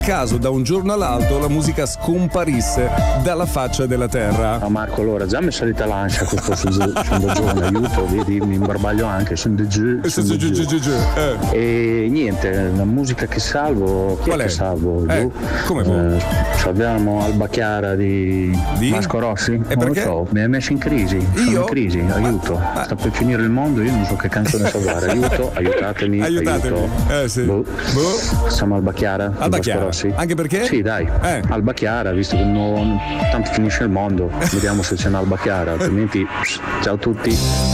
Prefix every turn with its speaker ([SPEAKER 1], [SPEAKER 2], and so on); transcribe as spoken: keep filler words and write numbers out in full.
[SPEAKER 1] caso da un giorno all'altro la musica scomparisse dalla faccia della terra.
[SPEAKER 2] No Marco, allora già mi è salita l'ansia questo sono giorno, aiuto, vedi, mi imbarbaglio anche, sono di giù, sono di giù. E niente, la musica che salvo, chi
[SPEAKER 1] Qual
[SPEAKER 2] è
[SPEAKER 1] è?
[SPEAKER 2] che salvo?
[SPEAKER 1] Eh,
[SPEAKER 2] Giù?
[SPEAKER 1] come vuoi?
[SPEAKER 2] Eh, abbiamo Alba Chiara di,
[SPEAKER 1] Di?
[SPEAKER 2] Vasco Rossi?
[SPEAKER 1] E
[SPEAKER 2] Non
[SPEAKER 1] perché?
[SPEAKER 2] lo so, mi hai messo in crisi. Sono
[SPEAKER 1] Io?
[SPEAKER 2] in crisi, aiuto.
[SPEAKER 1] Ma-
[SPEAKER 2] Sta per finire il mondo, io non so che canzone salvare. Aiuto, aiutatemi.
[SPEAKER 1] Aiutatemi.
[SPEAKER 2] Aiuto.
[SPEAKER 1] Eh sì.
[SPEAKER 2] Boh.
[SPEAKER 1] Boh.
[SPEAKER 2] Siamo Alba Chiara. di
[SPEAKER 1] Alba
[SPEAKER 2] Vasco
[SPEAKER 1] Chiara.
[SPEAKER 2] Rossi.
[SPEAKER 1] Anche perché?
[SPEAKER 2] Sì, dai.
[SPEAKER 1] Eh.
[SPEAKER 2] Alba Chiara, visto che non, tanto finisce il mondo, vediamo se c'è un'Alba Chiara, altrimenti ciao a tutti.